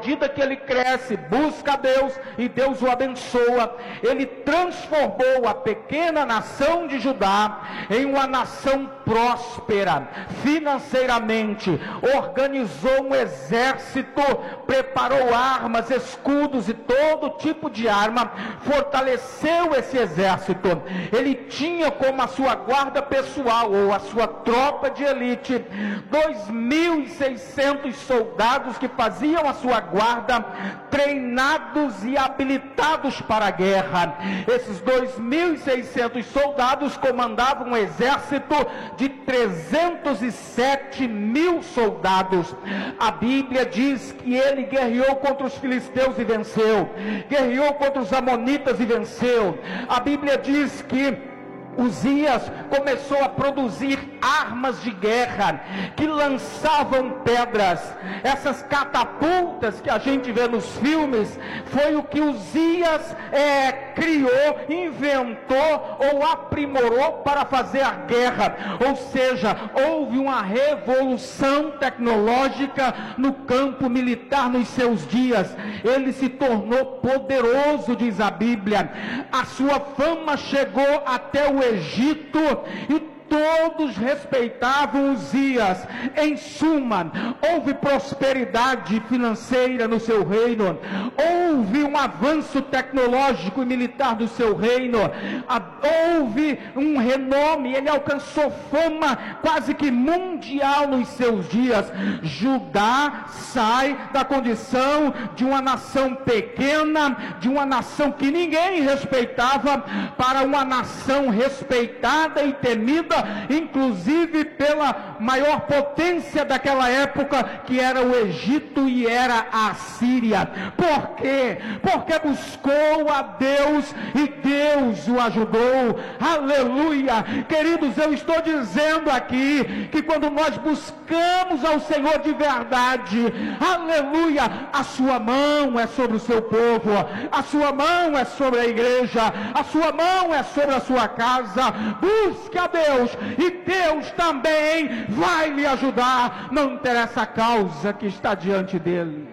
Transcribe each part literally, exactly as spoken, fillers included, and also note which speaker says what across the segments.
Speaker 1: medida que ele cresce, busca a Deus e Deus o abençoa, ele transformou a pequena nação de Judá em uma nação próspera, financeiramente, organizou um exército, preparou armas, escudos e todo tipo de arma, fortaleceu esse exército. Ele tinha como a sua guarda pessoal, ou a sua tropa de elite, dois mil e seiscentos soldados que faziam a sua guarda, treinados e habilitados para a guerra. Esses dois mil e seiscentos soldados comandavam um exército de trezentos e sete mil soldados. A Bíblia diz que ele guerreou contra os filisteus e venceu, guerreou contra os amonitas e venceu. A Bíblia diz que Uzias começou a produzir armas de guerra que lançavam pedras. Essas catapultas que a gente vê nos filmes foi o que Uzias é, criou, inventou ou aprimorou para fazer a guerra. Ou seja, houve uma revolução tecnológica no campo militar nos seus dias. Ele se tornou poderoso, diz a Bíblia. A sua fama chegou até o Egito e todos respeitavam Uzias. Em suma, houve prosperidade financeira no seu reino, houve um avanço tecnológico e militar do seu reino, houve um renome, ele alcançou fama quase que mundial nos seus dias. Judá sai da condição de uma nação pequena, de uma nação que ninguém respeitava, para uma nação respeitada e temida, inclusive pela maior potência daquela época, que era o Egito e era a Síria. Por quê? Porque buscou a Deus e Deus o ajudou. Aleluia! Queridos, eu estou dizendo aqui que quando nós buscamos ao Senhor de verdade, aleluia, a sua mão é sobre o seu povo, a sua mão é sobre a igreja, a sua mão é sobre a sua casa. Busque a Deus e Deus também vai lhe ajudar, não interessa a causa que está diante dele.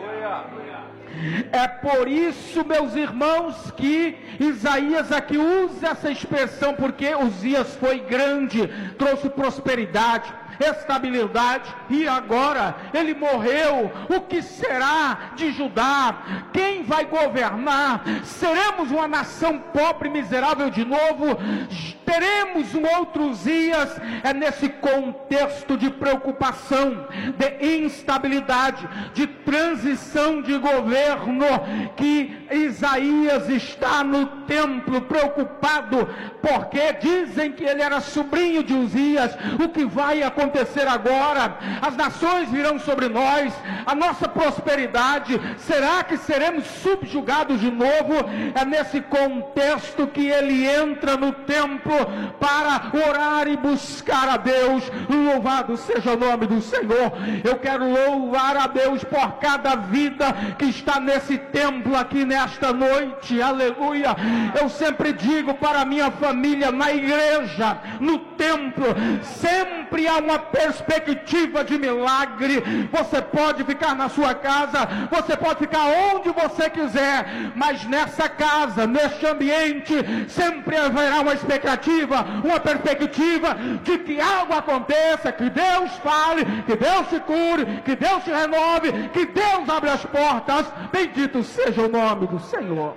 Speaker 1: É por isso, meus irmãos, que Isaías aqui usa essa expressão, porque Uzias foi grande, trouxe prosperidade, estabilidade, e agora ele morreu. O que será de Judá? Quem vai governar? Seremos uma nação pobre e miserável de novo? Teremos um outro Uzias? É nesse contexto de preocupação, de instabilidade, de transição de governo, que Isaías está no templo preocupado, porque dizem que ele era sobrinho de Uzias. O que vai acontecer agora? As nações virão sobre nós, a nossa prosperidade, será que seremos subjugados de novo? É nesse contexto que ele entra no templo para orar e buscar a Deus. Louvado seja o nome do Senhor. Eu quero louvar a Deus por cada vida que está nesse templo aqui nesta noite, aleluia. Eu sempre digo para a minha família, na igreja, no templo, sempre há uma perspectiva de milagre. Você pode ficar na sua casa, você pode ficar onde você quiser, mas nessa casa, neste ambiente, sempre haverá uma expectativa, uma perspectiva de que algo aconteça, que Deus fale, que Deus te cure, que Deus te renove, que Deus abra as portas. Bendito seja o nome do Senhor.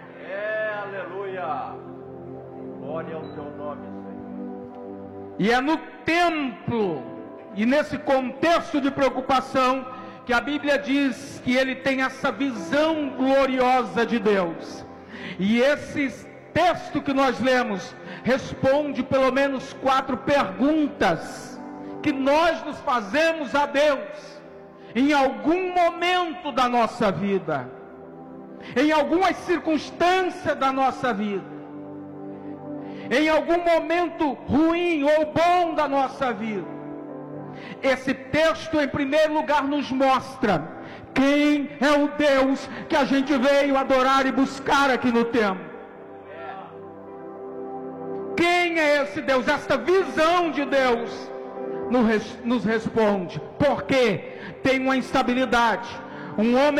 Speaker 2: É, aleluia. Glória ao teu nome, Senhor.
Speaker 1: E é no templo, e nesse contexto de preocupação, que a Bíblia diz que ele tem essa visão gloriosa de Deus. E esse texto que nós lemos responde pelo menos quatro perguntas que nós nos fazemos a Deus em algum momento da nossa vida, em algumas circunstâncias da nossa vida, em algum momento ruim ou bom da nossa vida. Esse texto, em primeiro lugar, nos mostra quem é o Deus que a gente veio adorar e buscar aqui no templo. Quem é esse Deus? Esta visão de Deus nos responde. Porque tem uma instabilidade. Um homem